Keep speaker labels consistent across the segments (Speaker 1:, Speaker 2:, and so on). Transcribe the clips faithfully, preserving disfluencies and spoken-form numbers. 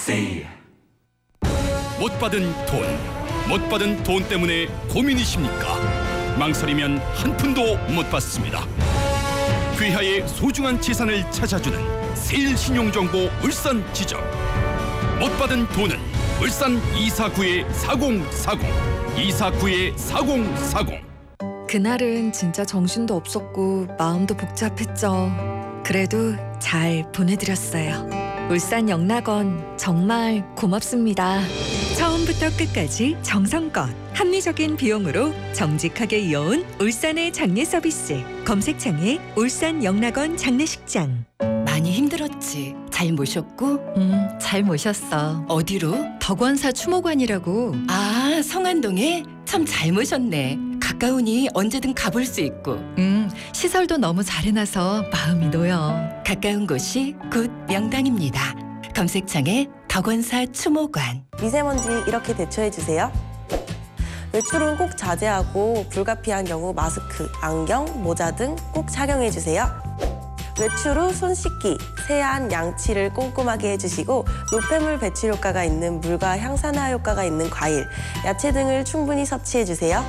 Speaker 1: 못 받은 돈, 못 받은 돈 때문에 고민이십니까? 망설이면 한 푼도 못 받습니다. 귀하의 소중한 재산을 찾아주는 세일신용정보 울산지점. 못 받은 돈은 울산 이사구의 사공사공, 이사구의 사공사공.
Speaker 2: 그날은 진짜 정신도 없었고 마음도 복잡했죠. 그래도 잘 보내드렸어요. 울산 영락원 정말 고맙습니다. 처음부터 끝까지 정성껏 합리적인 비용으로 정직하게 이어온 울산의 장례 서비스. 검색창에 울산 영락원 장례식장.
Speaker 3: 많이 힘들었지? 잘 모셨고?
Speaker 2: 음, 잘 모셨어.
Speaker 3: 어디로?
Speaker 2: 덕원사 추모관이라고.
Speaker 3: 아, 성안동에? 참 잘 모셨네. 가까우니 언제든 가볼 수 있고.
Speaker 2: 음, 시설도 너무 잘 해놔서 마음이 놓여.
Speaker 3: 가까운 곳이 곧 명당입니다. 검색창에 덕원사 추모관.
Speaker 4: 미세먼지 이렇게 대처해주세요. 외출은 꼭 자제하고 불가피한 경우 마스크, 안경, 모자 등 꼭 착용해주세요. 외출 후 손 씻기, 세안, 양치를 꼼꼼하게 해주시고 노폐물 배출 효과가 있는 물과 향산화 효과가 있는 과일, 야채 등을 충분히 섭취해주세요.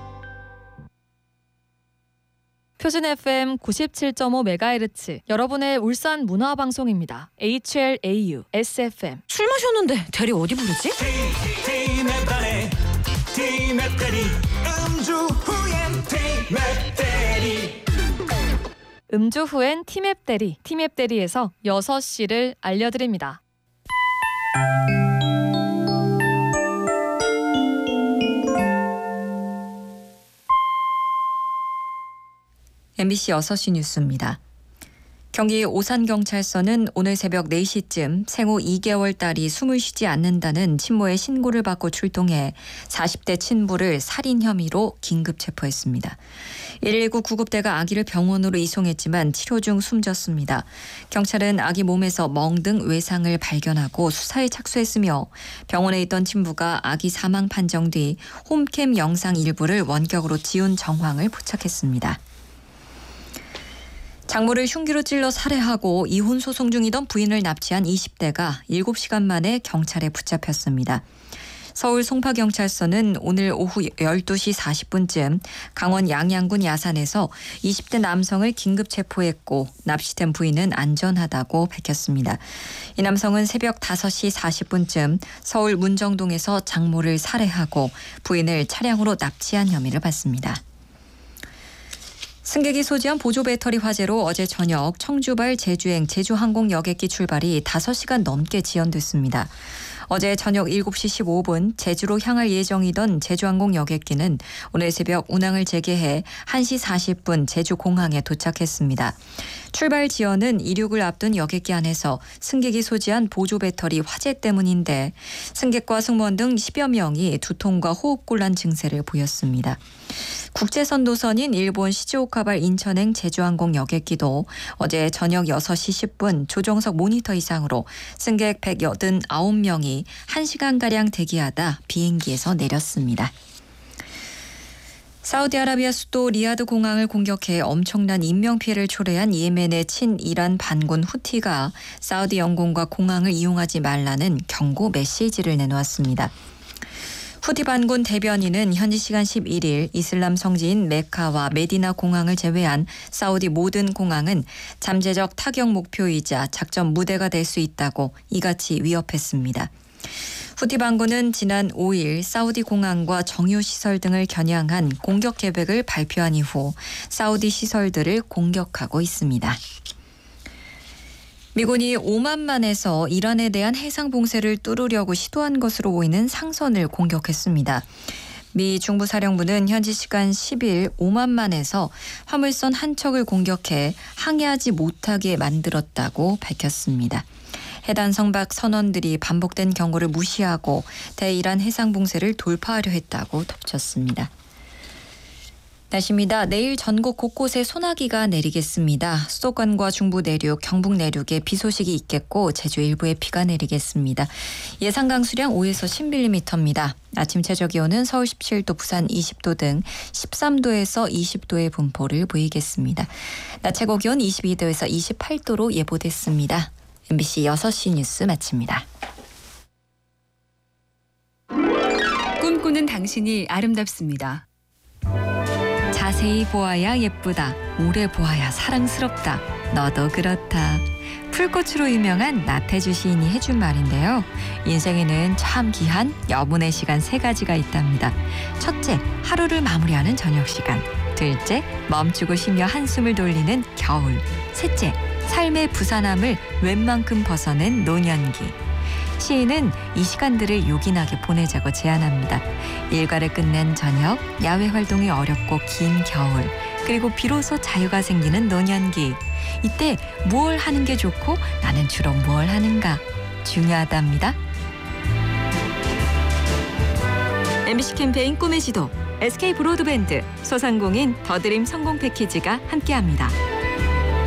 Speaker 5: 표준 에프엠 구십칠 점 오 메가헤르츠 여러분의 울산 문화방송입니다. 에이치엘에이유 에스에프엠.
Speaker 2: 술 마셨는데 대리 어디 부르지?
Speaker 6: 티맵다리 티맵다리 음주 후엔 티맵다리.
Speaker 5: 음주 후엔 티맵 대리, 티맵 대리에서 여섯 시를 알려드립니다.
Speaker 7: 엠비씨 여섯 시 뉴스입니다. 경기 오산경찰서는 오늘 새벽 네 시쯤 생후 이 개월 딸이 숨을 쉬지 않는다는 친모의 신고를 받고 출동해 사십 대 친부를 살인 혐의로 긴급 체포했습니다. 일일구 구급대가 아기를 병원으로 이송했지만 치료 중 숨졌습니다. 경찰은 아기 몸에서 멍 등 외상을 발견하고 수사에 착수했으며 병원에 있던 친부가 아기 사망 판정 뒤 홈캠 영상 일부를 원격으로 지운 정황을 포착했습니다. 장모를 흉기로 찔러 살해하고 이혼 소송 중이던 부인을 납치한 이십 대가 일곱 시간 만에 경찰에 붙잡혔습니다. 서울 송파경찰서는 오늘 오후 열두 시 사십 분쯤 강원 양양군 야산에서 이십 대 남성을 긴급 체포했고 납치된 부인은 안전하다고 밝혔습니다. 이 남성은 새벽 다섯 시 사십 분쯤 서울 문정동에서 장모를 살해하고 부인을 차량으로 납치한 혐의를 받습니다. 승객이 소지한 보조 배터리 화재로 어제 저녁 청주발 제주행 제주항공 여객기 출발이 다섯 시간 넘게 지연됐습니다. 어제 저녁 일곱 시 십오 분 제주로 향할 예정이던 제주항공 여객기는 오늘 새벽 운항을 재개해 한 시 사십 분 제주공항에 도착했습니다. 출발 지연은 이륙을 앞둔 여객기 안에서 승객이 소지한 보조 배터리 화재 때문인데 승객과 승무원 등 십여 명이 두통과 호흡곤란 증세를 보였습니다. 국제선 노선인 일본 시즈오카발 인천행 제주항공 여객기도 어제 저녁 여섯 시 십 분 조정석 모니터 이상으로 승객 백팔십구 명이 한 시간가량 대기하다 비행기에서 내렸습니다. 사우디아라비아 수도 리야드 공항을 공격해 엄청난 인명피해를 초래한 예멘의 친이란 반군 후티가 사우디 영공과 공항을 이용하지 말라는 경고 메시지를 내놓았습니다. 후티 반군 대변인은 현지 시간 십일 일 이슬람 성지인 메카와 메디나 공항을 제외한 사우디 모든 공항은 잠재적 타격 목표이자 작전 무대가 될 수 있다고 이같이 위협했습니다. 후티 반군은 지난 오 일 사우디 공항과 정유 시설 등을 겨냥한 공격 계획을 발표한 이후 사우디 시설들을 공격하고 있습니다. 미군이 오만만에서 이란에 대한 해상 봉쇄를 뚫으려고 시도한 것으로 보이는 상선을 공격했습니다. 미 중부사령부는 현지 시간 십 일 오만만에서 화물선 한 척을 공격해 항해하지 못하게 만들었다고 밝혔습니다. 해당 선박 선원들이 반복된 경고를 무시하고 대이란 해상 봉쇄를 돌파하려 했다고 덧붙였습니다. 날씨입니다. 내일 전국 곳곳에 소나기가 내리겠습니다. 수도권과 중부 내륙, 경북 내륙에 비 소식이 있겠고 제주 일부에 비가 내리겠습니다. 예상 강수량 오에서 십 밀리미터입니다. 아침 최저기온은 서울 십칠 도, 부산 이십 도 등 십삼 도에서 이십 도의 분포를 보이겠습니다. 낮 최고기온 이십이 도에서 이십팔 도로 예보됐습니다. 엠비씨 여섯 시 뉴스 마칩니다.
Speaker 8: 보는 당신이 아름답습니다.
Speaker 7: 자세히 보아야 예쁘다. 오래 보아야 사랑스럽다. 너도 그렇다. 풀꽃으로 유명한 나태주 시인이 해준 말인데요. 인생에는 참 귀한 여분의 시간 세 가지가 있답니다. 첫째, 하루를 마무리하는 저녁 시간. 둘째, 멈추고 쉬며 한숨을 돌리는 겨울. 셋째, 삶의 부산함을 웬만큼 벗어낸 노년기. 시인은 이 시간들을 요긴하게 보내자고 제안합니다. 일과를 끝낸 저녁, 야외 활동이 어렵고 긴 겨울, 그리고 비로소 자유가 생기는 노년기. 이때 무얼 하는 게 좋고 나는 주로 무얼 하는가 중요하답니다. 엠비씨 캠페인 꿈의 지도, 에스케이 브로드밴드, 소상공인 더드림 성공 패키지가 함께합니다.